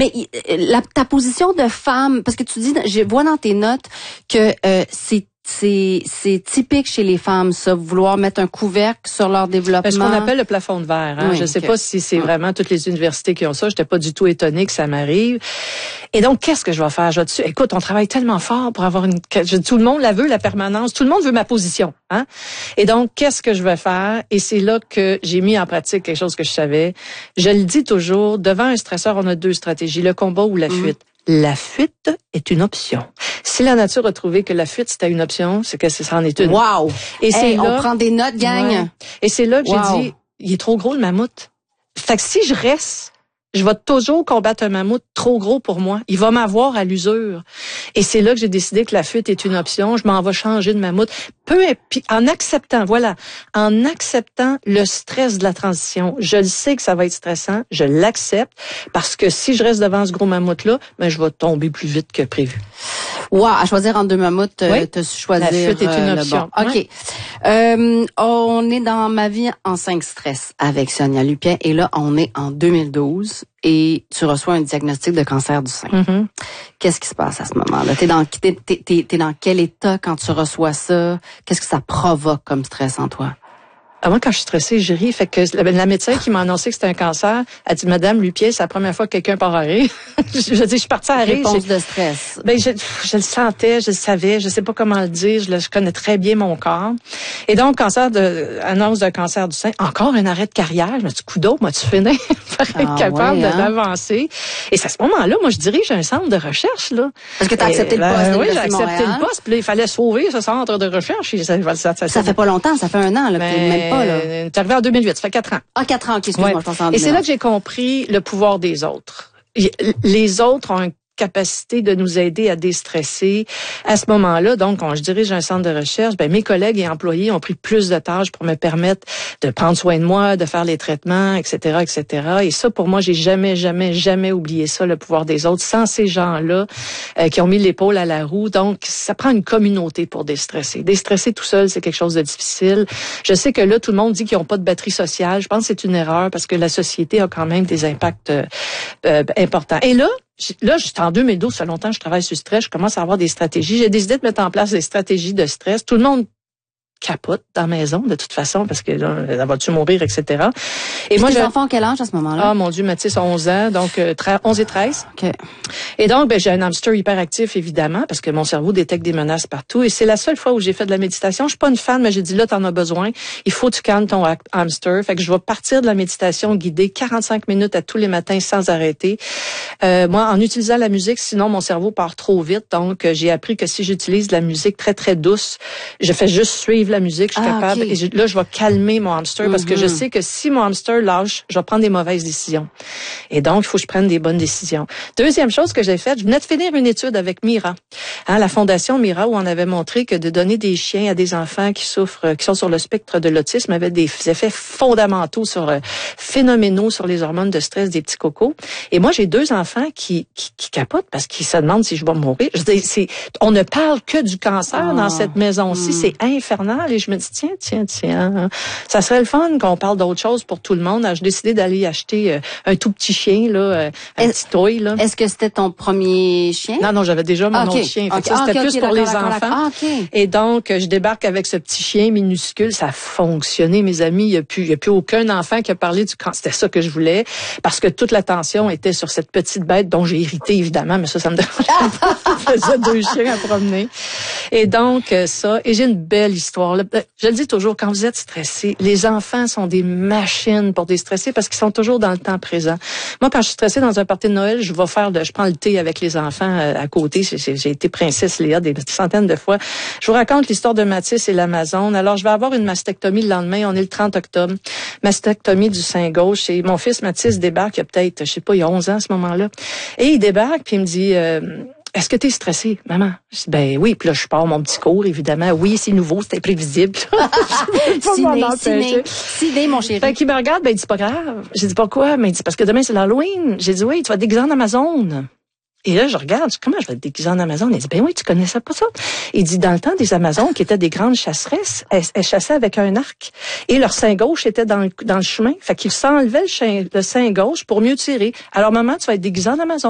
Mais ta position de femme, parce que tu dis, je vois dans tes notes que c'est typique chez les femmes, ça, vouloir mettre un couvercle sur leur développement. Ce qu'on appelle le plafond de verre. Hein? Oui, je sais pas si c'est vraiment toutes les universités qui ont ça. J'étais pas du tout étonnée que ça m'arrive. Et donc, qu'est-ce que je vais faire? Écoute, on travaille tellement fort pour avoir tout le monde la veut, la permanence. Tout le monde veut ma position. Hein? Et donc, qu'est-ce que je vais faire? Et c'est là que j'ai mis en pratique quelque chose que je savais. Je le dis toujours, devant un stresseur, on a 2 stratégies, le combat ou la fuite. La fuite est une option. Si la nature a trouvé que la fuite c'était une option, c'est que ça en est une. Wow! Et c'est là, on prend des notes, gang. Ouais. Et c'est là que j'ai dit, il est trop gros le mammouth. Fait que si je reste, je vais toujours combattre un mammouth trop gros pour moi. Il va m'avoir à l'usure. Et c'est là que j'ai décidé que la fuite est une option. Je m'en vais changer de mammouth. En acceptant le stress de la transition. Je le sais que ça va être stressant. Je l'accepte. Parce que si je reste devant ce gros mammouth-là, je vais tomber plus vite que prévu. Wow, à choisir entre 2 mammouths, t'as choisi. La fuite est une option. Bon. OK. Ouais. On est dans Ma vie en 5 stress avec Sonia Lupien. Et là, on est en 2012 et tu reçois un diagnostic de cancer du sein. Mm-hmm. Qu'est-ce qui se passe à ce moment-là? T'es dans quel état quand tu reçois ça? Qu'est-ce que ça provoque comme stress en toi? Moi, quand je suis stressée, je ris. Fait que la médecin qui m'a annoncé que c'était un cancer, a dit, Madame Lupien, c'est la première fois que quelqu'un part à rire. je suis partie à rire. Réponse de stress. Je le sentais, je le savais, je sais pas comment le dire, je connais très bien mon corps. Et donc, annonce d'un cancer du sein, encore un arrêt de carrière. Je me dis, coudonc, moi, tu finis par être capable d'avancer. Et c'est à ce moment-là, moi, je dirige un centre de recherche, là. Parce que t'as accepté le poste. Oui, j'ai accepté le poste, puis là, il fallait sauver ce centre de recherche. Ça fait pas longtemps, ça fait 1 an, là, même pas, là. T'es arrivé en 2008, ça fait 4 ans. Ah, 4 ans, excuse-moi, je pense en 2009. Et c'est là que j'ai compris le pouvoir des autres. Les autres ont une capacité de nous aider à déstresser. À ce moment-là, donc, quand je dirige un centre de recherche, mes collègues et employés ont pris plus de tâches pour me permettre de prendre soin de moi, de faire les traitements, etc., etc. Et ça, pour moi, j'ai jamais oublié ça, le pouvoir des autres, sans ces gens-là qui ont mis l'épaule à la roue. Donc, ça prend une communauté pour déstresser. Déstresser tout seul, c'est quelque chose de difficile. Je sais que là, tout le monde dit qu'ils n'ont pas de batterie sociale. Je pense que c'est une erreur parce que la société a quand même des impacts importants. Et là, j'étais en 2012, ça fait longtemps que je travaille sur le stress, je commence à avoir des stratégies. J'ai décidé de mettre en place des stratégies de stress. Tout le monde capote dans la maison, de toute façon, parce que là, elle va-tu mourir, etc. Et moi, tes enfants ont quel âge à ce moment-là? Ah, mon Dieu, Mathis a 11 ans, donc 11 et 13. OK. Et donc, j'ai un hamster hyperactif, évidemment, parce que mon cerveau détecte des menaces partout. Et c'est la seule fois où j'ai fait de la méditation. Je suis pas une fan, mais j'ai dit, là, t'en as besoin. Il faut que tu calmes ton hamster. Fait que je vais partir de la méditation guidée 45 minutes à tous les matins sans arrêter. Moi, en utilisant la musique, sinon, mon cerveau part trop vite. Donc, j'ai appris que si j'utilise de la musique très, très douce, je fais juste suivre la musique, je suis capable. Okay. Et là, je vais calmer mon hamster parce que je sais que si mon hamster lâche, je vais prendre des mauvaises décisions. Et donc, il faut que je prenne des bonnes décisions. Deuxième chose que j'ai faite, je venais de finir une étude avec Mira, la fondation Mira, où on avait montré que de donner des chiens à des enfants qui sont sur le spectre de l'autisme avait des effets fondamentaux phénoménaux sur les hormones de stress des petits cocos. Et moi, j'ai 2 enfants qui capotent parce qu'ils se demandent si je vais mourir. Je dis, on ne parle que du cancer dans cette maison-ci, c'est infernal. Et je me dis, tiens, ça serait le fun qu'on parle d'autre chose pour tout le monde. Alors, j'ai décidé d'aller acheter un tout petit chien, là, un petit toy, là. Est-ce que c'était ton premier chien? Non, j'avais déjà mon autre chien. Fait que ça, c'était plus pour les enfants. Et donc, je débarque avec ce petit chien minuscule. Ça a fonctionné, mes amis. Il y a plus aucun enfant qui a parlé du cancer. C'était ça que je voulais. Parce que toute l'attention était sur cette petite bête dont j'ai hérité, évidemment. Mais ça me dérange pas. Je faisais 2 chiens à promener. Et donc, ça. Et j'ai une belle histoire. Je le dis toujours, quand vous êtes stressé, les enfants sont des machines pour déstresser parce qu'ils sont toujours dans le temps présent. Moi, quand je suis stressée dans un party de Noël, je prends le thé avec les enfants à côté. J'ai été princesse Léa des centaines de fois. Je vous raconte l'histoire de Mathis et l'Amazone. Alors, je vais avoir une mastectomie le lendemain. On est le 30 octobre. Mastectomie du sein gauche. Et mon fils Mathis débarque, il y a peut-être, il y a 11 ans à ce moment-là. Et il débarque, puis il me dit... Est-ce que t'es stressée, maman? Je dis, ben oui. Puis là, je pars mon petit cours, évidemment. Oui, c'est nouveau, c'est imprévisible. Ciné, mon chéri. Fait qu'il me regarde, ben il dit, pas grave. J'ai dit, pourquoi? Ben il dit, parce que demain, c'est l'Halloween. J'ai dit, oui, tu vas te déguiser en Amazone. Et là, je regarde, je dis, comment je vais te déguiser en Amazone? Il dit, ben oui, tu connaissais pas ça. Il dit, dans le temps des Amazones, qui étaient des grandes chasseresses, elles chassaient avec un arc. Et leur sein gauche était dans le chemin. Fait qu'ils s'enlevaient le sein gauche pour mieux tirer. Alors, maman, tu vas être déguisée en Amazone.